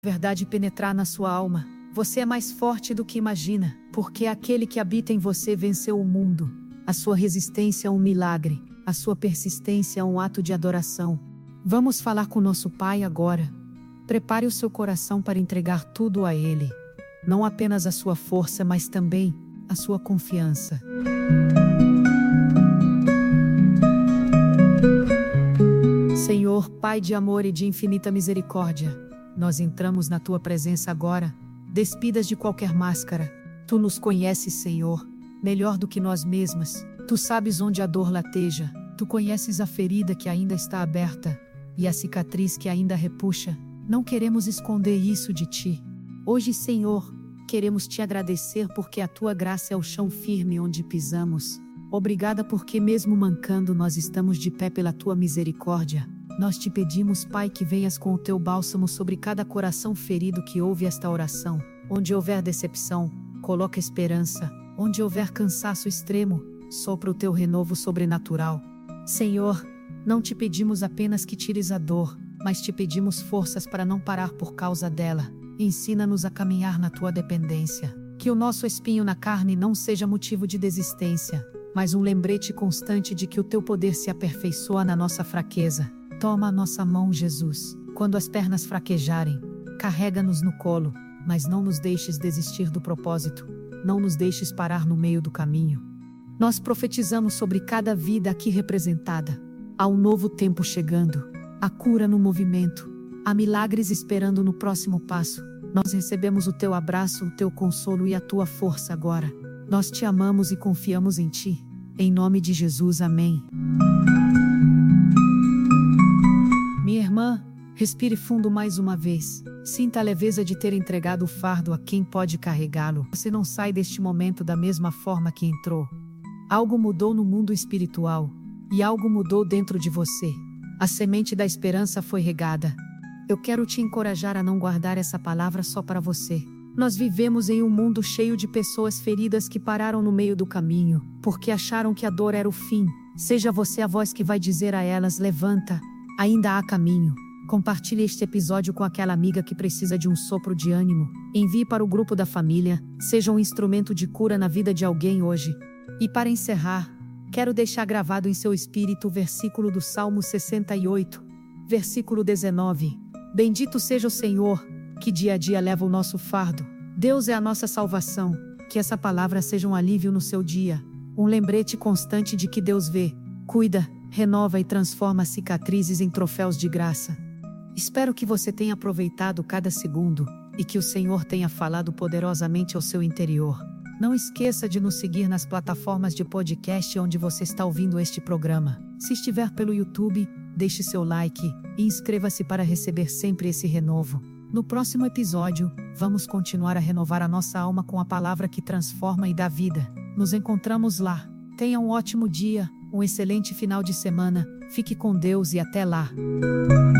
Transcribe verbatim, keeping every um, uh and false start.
verdade penetrar na sua alma. Você é mais forte do que imagina, porque aquele que habita em você venceu o mundo. A sua resistência é um milagre, a sua persistência é um ato de adoração. Vamos falar com nosso Pai agora. Prepare o seu coração para entregar tudo a Ele. Não apenas a sua força, mas também a sua confiança. Senhor, Pai de amor e de infinita misericórdia, nós entramos na Tua presença agora, despidas de qualquer máscara. Tu nos conheces, Senhor, melhor do que nós mesmas. Tu sabes onde a dor lateja. Tu conheces a ferida que ainda está aberta e a cicatriz que ainda repuxa. Não queremos esconder isso de Ti. Hoje, Senhor, queremos Te agradecer porque a Tua graça é o chão firme onde pisamos. Obrigada porque mesmo mancando nós estamos de pé pela Tua misericórdia. Nós Te pedimos, Pai, que venhas com o Teu bálsamo sobre cada coração ferido que ouve esta oração. Onde houver decepção, coloca esperança. Onde houver cansaço extremo, sopra o Teu renovo sobrenatural. Senhor, não Te pedimos apenas que tires a dor, mas Te pedimos forças para não parar por causa dela. Ensina-nos a caminhar na Tua dependência. Que o nosso espinho na carne não seja motivo de desistência, mas um lembrete constante de que o Teu poder se aperfeiçoa na nossa fraqueza. Toma a nossa mão, Jesus. Quando as pernas fraquejarem, carrega-nos no colo, mas não nos deixes desistir do propósito. Não nos deixes parar no meio do caminho. Nós profetizamos sobre cada vida aqui representada. Há um novo tempo chegando. Há cura no movimento. Há milagres esperando no próximo passo. Nós recebemos o Teu abraço, o Teu consolo e a Tua força agora. Nós Te amamos e confiamos em Ti. Em nome de Jesus, amém. Minha irmã, respire fundo mais uma vez. Sinta a leveza de ter entregado o fardo a quem pode carregá-lo. Você não sai deste momento da mesma forma que entrou. Algo mudou no mundo espiritual. E algo mudou dentro de você. A semente da esperança foi regada. Eu quero te encorajar a não guardar essa palavra só para você. Nós vivemos em um mundo cheio de pessoas feridas que pararam no meio do caminho, porque acharam que a dor era o fim. Seja você a voz que vai dizer a elas: levanta, ainda há caminho. Compartilhe este episódio com aquela amiga que precisa de um sopro de ânimo. Envie para o grupo da família. Seja um instrumento de cura na vida de alguém hoje. E para encerrar, quero deixar gravado em seu espírito o versículo do Salmo sessenta e oito, versículo dezenove. Bendito seja o Senhor, que dia a dia leva o nosso fardo. Deus é a nossa salvação. Que essa palavra seja um alívio no seu dia. Um lembrete constante de que Deus vê, cuida, renova e transforma cicatrizes em troféus de graça. Espero que você tenha aproveitado cada segundo e que o Senhor tenha falado poderosamente ao seu interior. Não esqueça de nos seguir nas plataformas de podcast onde você está ouvindo este programa. Se estiver pelo YouTube, deixe seu like e inscreva-se para receber sempre esse renovo. No próximo episódio, vamos continuar a renovar a nossa alma com a palavra que transforma e dá vida. Nos encontramos lá. Tenha um ótimo dia, um excelente final de semana. Fique com Deus e até lá.